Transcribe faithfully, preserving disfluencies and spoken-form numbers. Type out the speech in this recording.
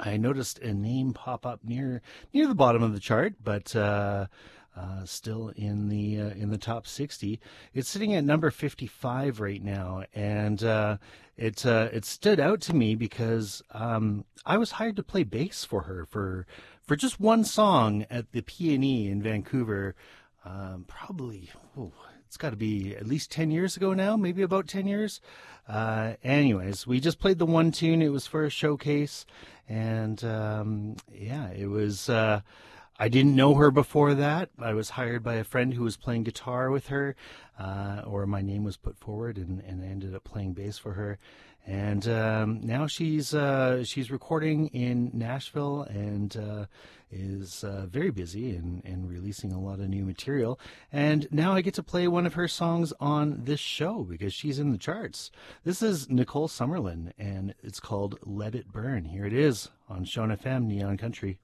I noticed a name pop up near near the bottom of the chart, but uh, uh, still in the uh, in the top sixty. It's sitting at number fifty-five right now, and uh, it uh, it stood out to me because um, I was hired to play bass for her for for just one song at the P and E in Vancouver. Um, probably. Oh, it's got to be at least ten years ago now, maybe about ten years. Uh, anyways, we just played the one tune. It was for a showcase. And um, yeah, it was, uh, I didn't know her before that. I was hired by a friend who was playing guitar with her, uh, or my name was put forward, and, and I ended up playing bass for her. And um, now she's uh, she's recording in Nashville and uh, is uh, very busy and, and releasing a lot of new material. And now I get to play one of her songs on this show because she's in the charts. This is Nicole Summerlin, and it's called Let It Burn. Here it is on Shone F M Neon Country.